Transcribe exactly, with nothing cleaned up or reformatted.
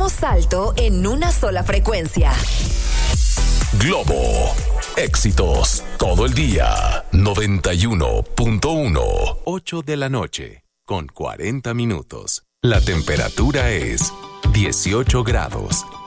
Damos salto en una sola frecuencia. Globo. Éxitos todo el día. noventa y uno punto uno. ocho de la noche con cuarenta minutos. La temperatura es dieciocho grados.